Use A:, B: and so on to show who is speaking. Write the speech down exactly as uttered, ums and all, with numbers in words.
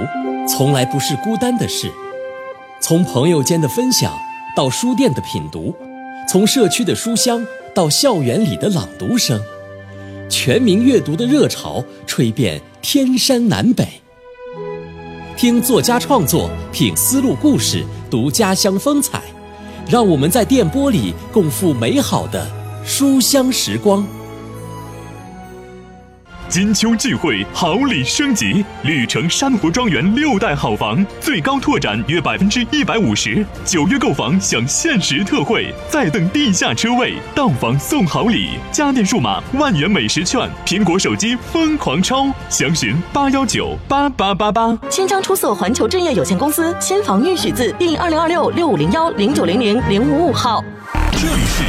A: 从来不是孤单的事。从朋友间的分享到书店的品读，从社区的书香到校园里的朗读声，全民阅读的热潮吹遍天山南北。听作家创作，品丝路故事，读家乡风采，让我们在电波里共赴美好的书香时光。
B: 金秋聚会，好礼升级，绿城山湖庄园六代好房最高拓展约百分之一百五十，九月购房享限时特惠，再等地下车位，到房送好礼，家电数码万元美食券，苹果手机疯狂抽，详询八幺九八八八八。
C: 千张出色环球置业有限公司新房预许字第二零二六六五零幺零九零零零五五号。
B: 这里是